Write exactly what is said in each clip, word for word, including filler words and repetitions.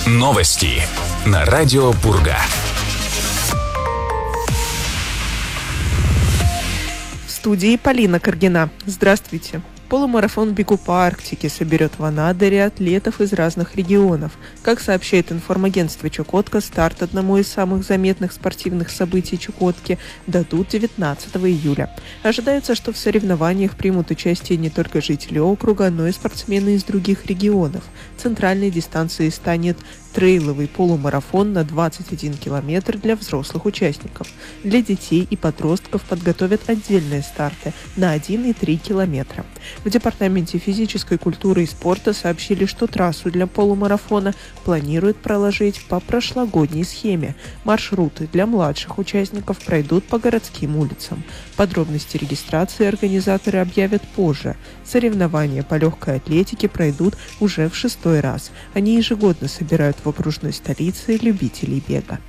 Новости на радио Пурга. В студии Полина Каргина. Здравствуйте. Полумарафон «Бегу по Арктике» соберет в Анадыре атлетов из разных регионов. Как сообщает информагентство «Чукотка», старт одному из самых заметных спортивных событий Чукотки дадут девятнадцатого июля. Ожидается, что в соревнованиях примут участие не только жители округа, но и спортсмены из других регионов. Центральной дистанцией станет трейловый полумарафон на двадцать один километр для взрослых участников. Для детей и подростков подготовят отдельные старты на один и три километра. В Департаменте физической культуры и спорта сообщили, что трассу для полумарафона планируют проложить по прошлогодней схеме. Маршруты для младших участников пройдут по городским улицам. Подробности регистрации организаторы объявят позже. Соревнования по легкой атлетике пройдут уже в шестой раз. Они ежегодно собирают в окружной столице любителей бега.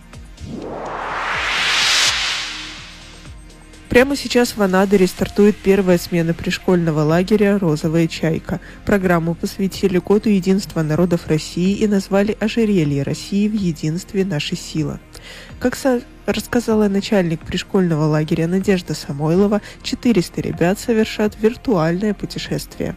Прямо сейчас в Анадыре стартует первая смена пришкольного лагеря «Розовая чайка». Программу посвятили Году единства народов России и назвали «Ожерелье России в единстве наша сила». Как со- рассказала начальник пришкольного лагеря Надежда Самойлова, четыреста ребят совершат виртуальное путешествие.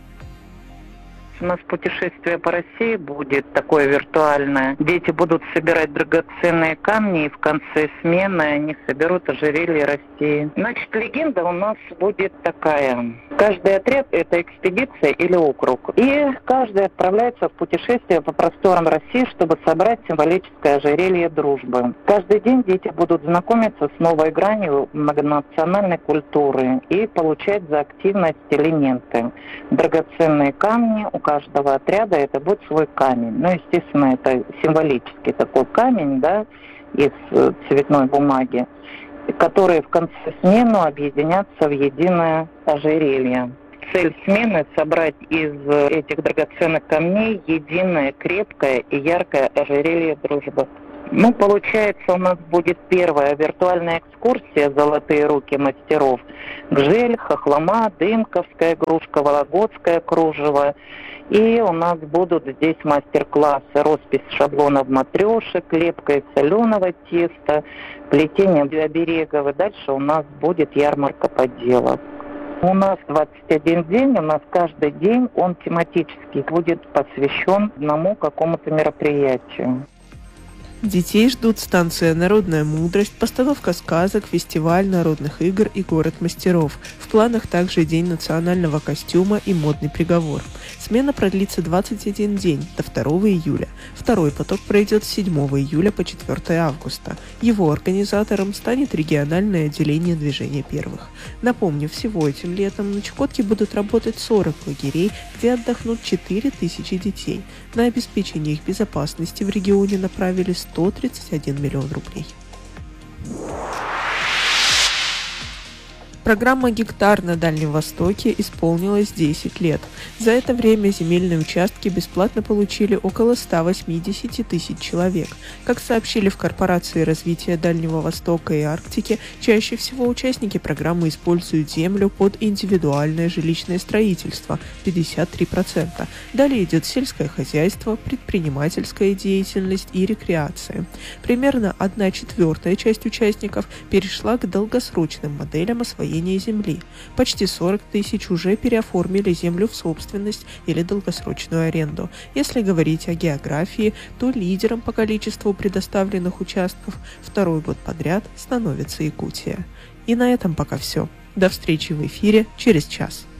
У нас путешествие по России будет такое виртуальное. Дети будут собирать драгоценные камни, и в конце смены они соберут ожерелье России. Значит, легенда у нас будет такая. Каждый отряд – это экспедиция или округ. И каждый отправляется в путешествие по просторам России, чтобы собрать символическое ожерелье дружбы. Каждый день дети будут знакомиться с новой гранью многонациональной культуры и получать за активность элементы. Драгоценные камни, у каждого отряда это будет свой камень. Ну, естественно, это символический такой камень, да, из цветной бумаги, которые в конце смены объединятся в единое ожерелье. Цель смены – собрать из этих драгоценных камней единое, крепкое и яркое ожерелье дружбы. Ну, получается, у нас будет первая виртуальная экскурсия «Золотые руки мастеров». Гжель, хохлома, дымковская игрушка, вологодское кружево. И у нас будут здесь мастер-классы: роспись шаблонов матрешек, лепка из соленого теста, плетение оберегов. И дальше у нас будет ярмарка поделок. У нас двадцать один день, у нас каждый день он тематический, будет посвящен одному какому-то мероприятию. Детей ждут станция «Народная мудрость», постановка сказок, фестиваль народных игр и город мастеров. В планах также День национального костюма и модный приговор. Смена продлится двадцать один день, до второго июля. Второй поток пройдет с седьмого июля по четвёртого августа. Его организатором станет региональное отделение движения первых. Напомню, всего этим летом на Чукотке будут работать сорок лагерей, где отдохнут четыре тысячи детей. На обеспечение их безопасности в регионе направили сто тридцать один миллион рублей. Программа «Гектар» на Дальнем Востоке исполнилась десять лет. За это время земельные участки бесплатно получили около ста восьмидесяти тысяч человек. Как сообщили в Корпорации развития Дальнего Востока и Арктики, чаще всего участники программы используют землю под индивидуальное жилищное строительство – пятьдесят три процента. Далее идет сельское хозяйство, предпринимательская деятельность и рекреация. Примерно одна четвертая часть участников перешла к долгосрочным моделям освоения земли. Почти сорок тысяч уже переоформили землю в собственность или долгосрочную аренду. Если говорить о географии, то лидером по количеству предоставленных участков второй год подряд становится Якутия. И на этом пока все. До встречи в эфире через час.